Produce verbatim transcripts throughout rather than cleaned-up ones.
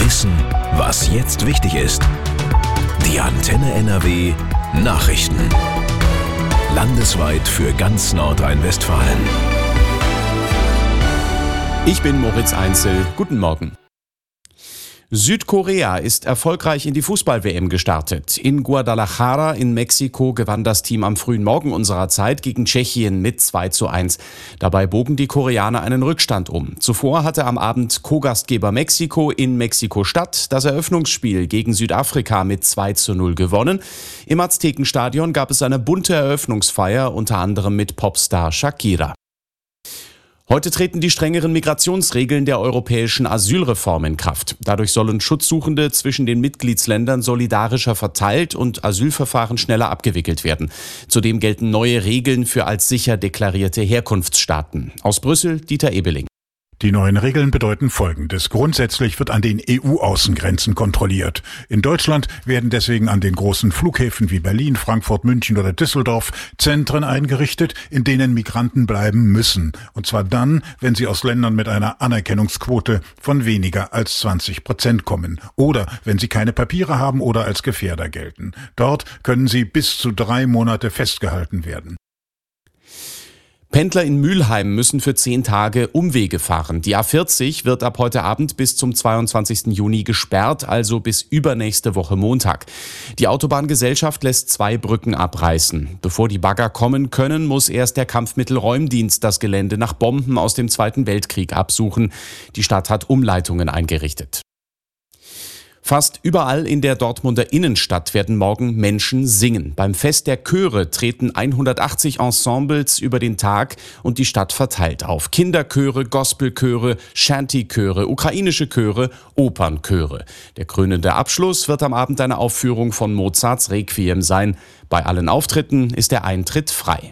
Wissen, was jetzt wichtig ist. Die Antenne N R W Nachrichten. Landesweit für ganz Nordrhein-Westfalen. Ich bin Moritz Einzel. Guten Morgen. Südkorea ist erfolgreich in die Fußball-W M gestartet. In Guadalajara in Mexiko gewann das Team am frühen Morgen unserer Zeit gegen Tschechien mit zwei zu eins. Dabei bogen die Koreaner einen Rückstand um. Zuvor hatte am Abend Co-Gastgeber Mexiko in Mexiko-Stadt das Eröffnungsspiel gegen Südafrika mit zwei zu null gewonnen. Im Aztekenstadion gab es eine bunte Eröffnungsfeier, unter anderem mit Popstar Shakira. Heute treten die strengeren Migrationsregeln der europäischen Asylreform in Kraft. Dadurch sollen Schutzsuchende zwischen den Mitgliedsländern solidarischer verteilt und Asylverfahren schneller abgewickelt werden. Zudem gelten neue Regeln für als sicher deklarierte Herkunftsstaaten. Aus Brüssel, Dieter Ebeling. Die neuen Regeln bedeuten Folgendes. Grundsätzlich wird an den E U-Außengrenzen kontrolliert. In Deutschland werden deswegen an den großen Flughäfen wie Berlin, Frankfurt, München oder Düsseldorf Zentren eingerichtet, in denen Migranten bleiben müssen. Und zwar dann, wenn sie aus Ländern mit einer Anerkennungsquote von weniger als zwanzig Prozent kommen. Oder wenn sie keine Papiere haben oder als Gefährder gelten. Dort können sie bis zu drei Monate festgehalten werden. Pendler in Mülheim müssen für zehn Tage Umwege fahren. Die A vierzig wird ab heute Abend bis zum zweiundzwanzigsten Juni gesperrt, also bis übernächste Woche Montag. Die Autobahngesellschaft lässt zwei Brücken abreißen. Bevor die Bagger kommen können, muss erst der Kampfmittelräumdienst das Gelände nach Bomben aus dem Zweiten Weltkrieg absuchen. Die Stadt hat Umleitungen eingerichtet. Fast überall in der Dortmunder Innenstadt werden morgen Menschen singen. Beim Fest der Chöre treten hundertachtzig Ensembles über den Tag und die Stadt verteilt auf. Kinderchöre, Gospelchöre, Shanty-Chöre, ukrainische Chöre, Opernchöre. Der krönende Abschluss wird am Abend eine Aufführung von Mozarts Requiem sein. Bei allen Auftritten ist der Eintritt frei.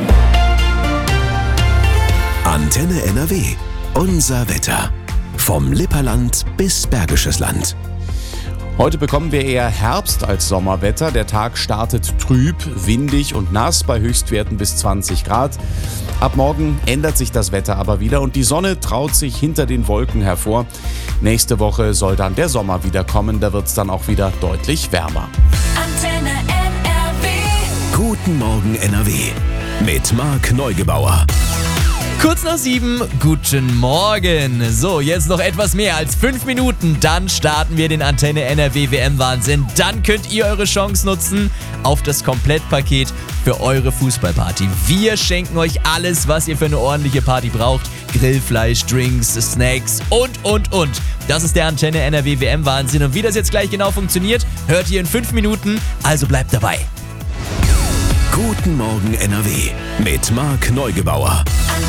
Antenne N R W. Unser Wetter. Vom Lipperland bis Bergisches Land. Heute bekommen wir eher Herbst als Sommerwetter. Der Tag startet trüb, windig und nass bei Höchstwerten bis zwanzig Grad. Ab morgen ändert sich das Wetter aber wieder und die Sonne traut sich hinter den Wolken hervor. Nächste Woche soll dann der Sommer wieder kommen, da wird es dann auch wieder deutlich wärmer. Antenne N R W. Guten Morgen N R W mit Marc Neugebauer. Kurz nach sieben, guten Morgen. So, jetzt noch etwas mehr als fünf Minuten, dann starten wir den Antenne N R W W M-Wahnsinn. Dann könnt ihr eure Chance nutzen auf das Komplettpaket für eure Fußballparty. Wir schenken euch alles, was ihr für eine ordentliche Party braucht. Grillfleisch, Drinks, Snacks und, und, und. Das ist der Antenne N R W W M-Wahnsinn. Und wie das jetzt gleich genau funktioniert, hört ihr in fünf Minuten. Also bleibt dabei. Guten Morgen N R W mit Marc Neugebauer.